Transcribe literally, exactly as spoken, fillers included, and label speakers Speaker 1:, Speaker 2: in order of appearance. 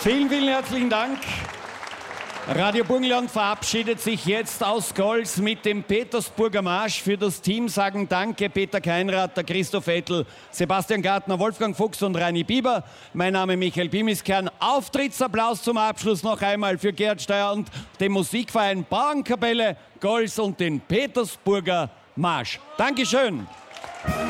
Speaker 1: Vielen, vielen herzlichen Dank. Radio Burgenland verabschiedet sich jetzt aus Golz mit dem Petersburger Marsch. Für das Team sagen Danke Peter Keinrad, der Christoph Ettel, Sebastian Gartner, Wolfgang Fuchs und Reini Bieber. Mein Name ist Michael Bimiskern. Auftrittsapplaus zum Abschluss noch einmal für Gerhard Steuer und den Musikverein Bauernkapelle, Golz und den Petersburger Marsch. Dankeschön.